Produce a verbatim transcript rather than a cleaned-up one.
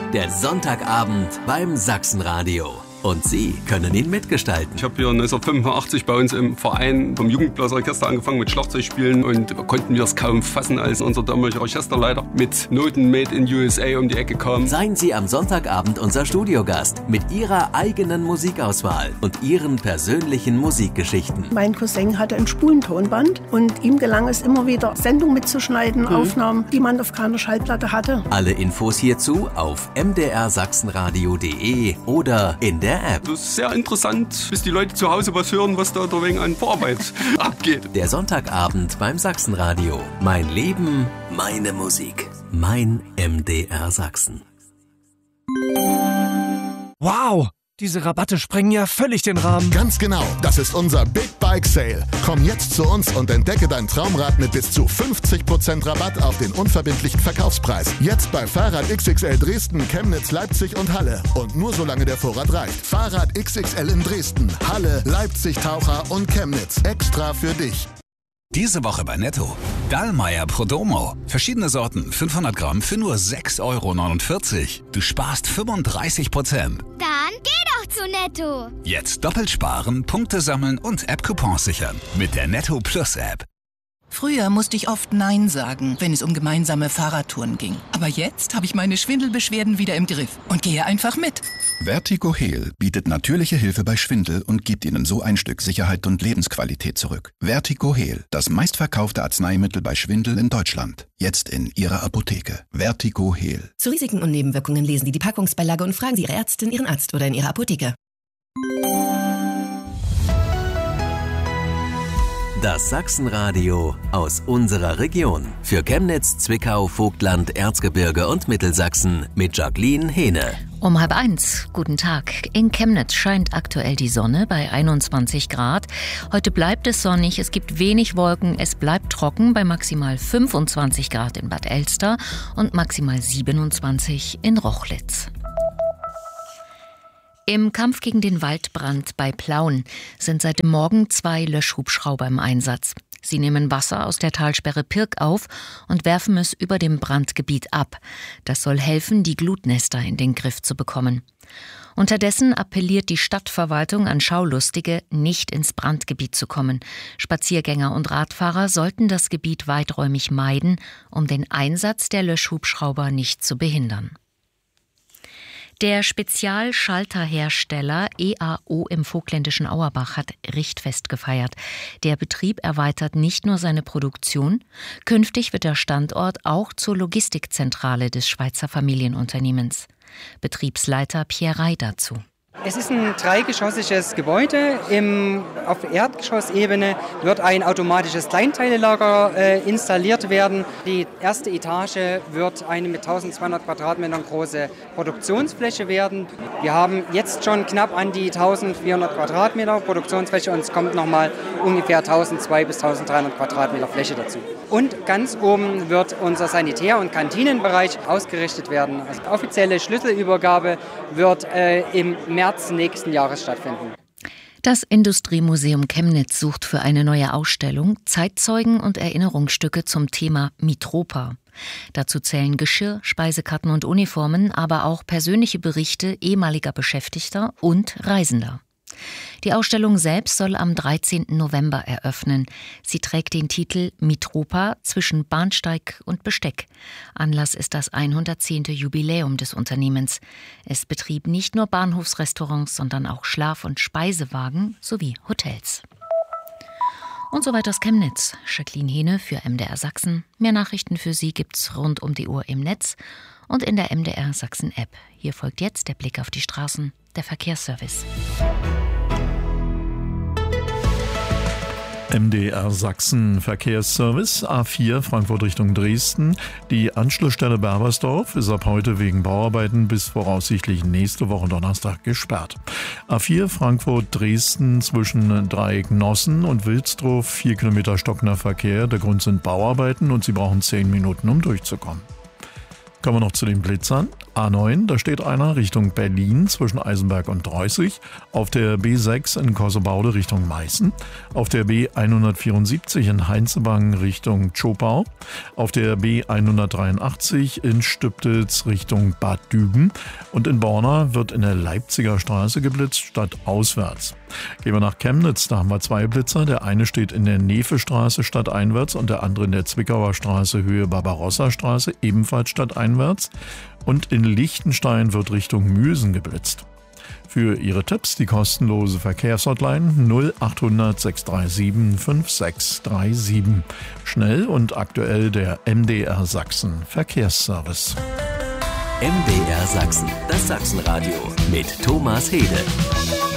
der Sonntagabend beim Sachsenradio. Und Sie können ihn mitgestalten. Ich habe hier neunzehnhundertfünfundachtzig bei uns im Verein vom Jugendblasorchester angefangen mit Schlagzeugspielen und konnten wir es kaum fassen, als unser damaliger Orchesterleiter mit Noten Made in U S A um die Ecke kam. Seien Sie am Sonntagabend unser Studiogast mit Ihrer eigenen Musikauswahl und Ihren persönlichen Musikgeschichten. Mein Cousin hatte ein Spulentonband und ihm gelang es immer wieder, Sendungen mitzuschneiden, mhm. Aufnahmen, die man auf keiner Schallplatte hatte. Alle Infos hierzu auf m d r sachsenradio punkt d e oder in der App. Das ist sehr interessant, bis die Leute zu Hause was hören, was da der wegen an Vorarbeit abgeht. Der Sonntagabend beim Sachsenradio. Mein Leben, meine Musik. Mein M D R Sachsen. Wow! Diese Rabatte sprengen ja völlig den Rahmen. Ganz genau, das ist unser Big Bike Sale. Komm jetzt zu uns und entdecke dein Traumrad mit bis zu fünfzig Prozent Rabatt auf den unverbindlichen Verkaufspreis. Jetzt bei Fahrrad X X L Dresden, Chemnitz, Leipzig und Halle. Und nur solange der Vorrat reicht. Fahrrad X X L in Dresden, Halle, Leipzig, Taucher und Chemnitz. Extra für dich. Diese Woche bei Netto. Dallmayr Prodomo. Verschiedene Sorten, fünfhundert Gramm für nur sechs Euro neunundvierzig. Du sparst fünfunddreißig Prozent. Dann geh doch zu Netto. Jetzt doppelt sparen, Punkte sammeln und App-Coupons sichern. Mit der Netto Plus App. Früher musste ich oft Nein sagen, wenn es um gemeinsame Fahrradtouren ging. Aber jetzt habe ich meine Schwindelbeschwerden wieder im Griff und gehe einfach mit. Vertigo-Heal bietet natürliche Hilfe bei Schwindel und gibt Ihnen so ein Stück Sicherheit und Lebensqualität zurück. Vertigo-Heal, das meistverkaufte Arzneimittel bei Schwindel in Deutschland. Jetzt in Ihrer Apotheke. Vertigo-Heal. Zu Risiken und Nebenwirkungen lesen Sie die Packungsbeilage und fragen Sie Ihre Ärztin, Ihren Arzt oder in Ihrer Apotheke. Das Sachsenradio aus unserer Region. Für Chemnitz, Zwickau, Vogtland, Erzgebirge und Mittelsachsen mit Jacqueline Hehne. Um halb eins, guten Tag. In Chemnitz scheint aktuell die Sonne bei einundzwanzig Grad. Heute bleibt es sonnig, es gibt wenig Wolken, es bleibt trocken bei maximal fünfundzwanzig Grad in Bad Elster und maximal siebenundzwanzig in Rochlitz. Im Kampf gegen den Waldbrand bei Plauen sind seit dem Morgen zwei Löschhubschrauber im Einsatz. Sie nehmen Wasser aus der Talsperre Pirk auf und werfen es über dem Brandgebiet ab. Das soll helfen, die Glutnester in den Griff zu bekommen. Unterdessen appelliert die Stadtverwaltung an Schaulustige, nicht ins Brandgebiet zu kommen. Spaziergänger und Radfahrer sollten das Gebiet weiträumig meiden, um den Einsatz der Löschhubschrauber nicht zu behindern. Der Spezialschalterhersteller E A O im vogtländischen Auerbach hat Richtfest gefeiert. Der Betrieb erweitert nicht nur seine Produktion, künftig wird der Standort auch zur Logistikzentrale des Schweizer Familienunternehmens. Betriebsleiter Pierre Rey dazu. Es ist ein dreigeschossiges Gebäude. Im, auf Erdgeschossebene wird ein automatisches Kleinteilelager äh, installiert werden. Die erste Etage wird eine mit eintausendzweihundert Quadratmetern große Produktionsfläche werden. Wir haben jetzt schon knapp an die eintausendvierhundert Quadratmeter Produktionsfläche und es kommt nochmal ungefähr eintausendzweihundert bis eintausenddreihundert Quadratmeter Fläche dazu. Und ganz oben wird unser Sanitär- und Kantinenbereich ausgerichtet werden. Also die offizielle Schlüsselübergabe wird äh, im März nächsten Jahres stattfinden. Das Industriemuseum Chemnitz sucht für eine neue Ausstellung Zeitzeugen und Erinnerungsstücke zum Thema Mitropa. Dazu zählen Geschirr, Speisekarten und Uniformen, aber auch persönliche Berichte ehemaliger Beschäftigter und Reisender. Die Ausstellung selbst soll am dreizehnten November eröffnen. Sie trägt den Titel Mitropa zwischen Bahnsteig und Besteck. Anlass ist das hundertzehnte Jubiläum des Unternehmens. Es betrieb nicht nur Bahnhofsrestaurants, sondern auch Schlaf- und Speisewagen sowie Hotels. Und soweit aus Chemnitz. Jacqueline Hehne für M D R Sachsen. Mehr Nachrichten für Sie gibt's rund um die Uhr im Netz und in der M D R Sachsen App. Hier folgt jetzt der Blick auf die Straßen, der Verkehrsservice. M D R Sachsen Verkehrsservice A vier Frankfurt Richtung Dresden. Die Anschlussstelle Berbersdorf ist ab heute wegen Bauarbeiten bis voraussichtlich nächste Woche Donnerstag gesperrt. A vier Frankfurt Dresden zwischen Dreieck Nossen und Wilsdruf, vier Kilometer stockender Verkehr. Der Grund sind Bauarbeiten und Sie brauchen zehn Minuten, um durchzukommen. Kommen wir noch zu den Blitzern. A neun, da steht einer Richtung Berlin zwischen Eisenberg und Dreußig. Auf der B sechs in Kossebaude Richtung Meißen. Auf der B hundertvierundsiebzig in Heinzebang Richtung Zschopau. Auf der B hundertdreiundachtzig in Stübtitz Richtung Bad Düben. Und in Borna wird in der Leipziger Straße geblitzt, stadtauswärts. Gehen wir nach Chemnitz, da haben wir zwei Blitzer. Der eine steht in der Nefestraße stadteinwärts und der andere in der Zwickauer Straße Höhe Barbarossa-Straße, ebenfalls stadteinwärts. Und in Liechtenstein wird Richtung Müsen geblitzt. Für Ihre Tipps die kostenlose Verkehrshotline null achthundert sechs drei sieben fünf sechs drei sieben. Schnell und aktuell der M D R Sachsen Verkehrsservice. M D R Sachsen, das Sachsenradio mit Thomas Hede.